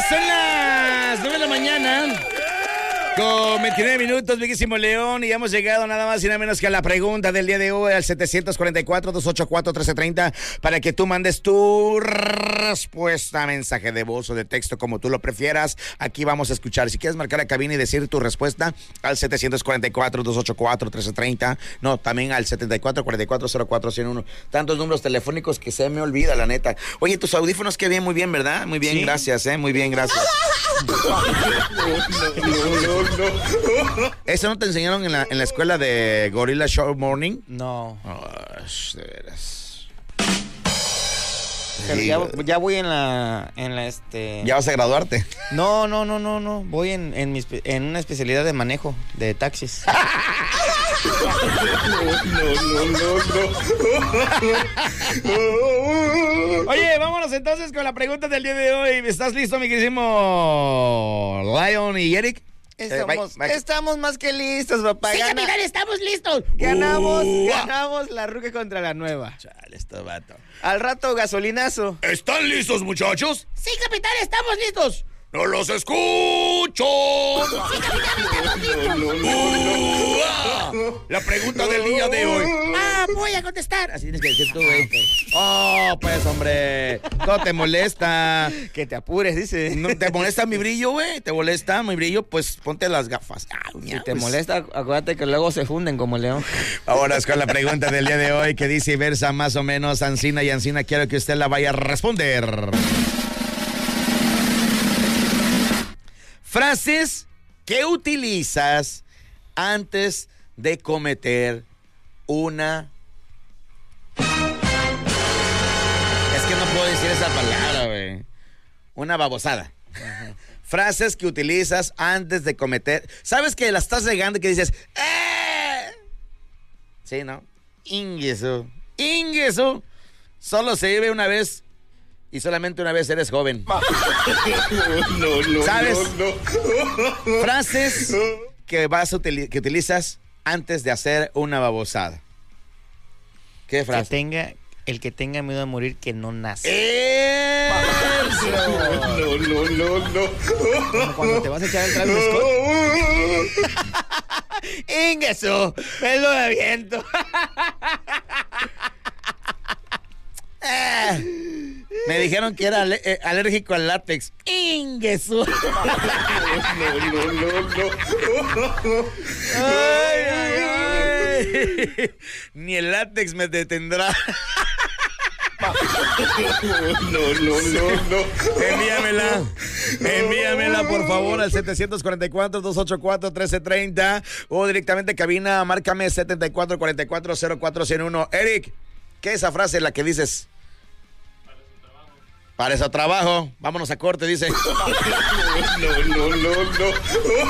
Son las 9 de la mañana. Con 29 minutos, Bellísimo León, y hemos llegado nada más y nada menos que a la pregunta del día de hoy, al 744-284-1330, para que tú mandes tu respuesta, mensaje de voz o de texto, como tú lo prefieras. Aquí vamos a escuchar. Si quieres marcar la cabina y decir tu respuesta, al 744-284-1330, no, también al 74-44-04-101. Tantos números telefónicos que se me olvida, la neta. Oye, tus audífonos, qué bien, muy bien, ¿verdad? Muy bien, sí. Gracias, muy bien, gracias. No. ¿Eso no te enseñaron en la escuela de Gorilla Show Morning? No. Oh, de veras. Ya voy en la ¿Ya vas a graduarte? No. Voy en una especialidad de manejo de taxis. No. Oye, vámonos entonces con la pregunta del día de hoy. ¿Estás listo, mi queridísimo Lion y Eric? Estamos más que listos, papá. Sí, capitán, estamos listos. Ganamos la ruca contra la nueva. Chale, esto vato. Al rato, gasolinazo. ¿Están listos, muchachos? Sí, capitán, estamos listos. ¡No los escucho! Sí, capitán, estamos listos. La pregunta del día de hoy. Voy a contestar. Así tienes que decir tú, güey. Oh, pues, hombre. ¿Cómo te molesta? Que te apures, dice. ¿No te molesta mi brillo, güey? ¿Te molesta mi brillo? Pues ponte las gafas. Si te molesta, acuérdate que luego se funden como león. Ahora es con la pregunta del día de hoy, que dice y versa más o menos Ancina y Ancina. Quiero que usted la vaya a responder. Frases que utilizas antes de cometer una... Es que no puedo decir esa palabra, güey. Una babosada. Ajá. Frases que utilizas antes de cometer... ¿Sabes que la estás regando y que dices... Sí, ¿no? Ingueso. Solo se vive una vez... Y solamente una vez eres joven. ¿Sabes? Frases que que utilizas antes de hacer una babosada. ¿Qué frase? El que tenga miedo a morir, que no nace. No. Como cuando te vas a echar el Travis Scott. ¡Ingeso! ¡Me lo aviento! Me dijeron que era alérgico al látex. ¡Ingesu! Ay. Ni el látex me detendrá. No. Envíamela, por favor, al 744-284-1330 o directamente cabina, márcame 74-44-04-101. Eric, ¿qué es esa frase la que dices? Para eso trabajo. Vámonos a corte, dice. No.